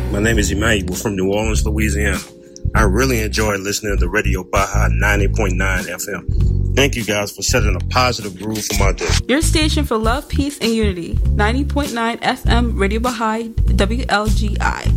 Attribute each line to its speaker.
Speaker 1: My name is Emmanuel from New Orleans, Louisiana. I really enjoy listening to Radio Baja 90.9 FM. Thank you guys for setting a positive groove for my day.
Speaker 2: Your station for love, peace, and unity. 90.9 FM Radio Baja WLGI.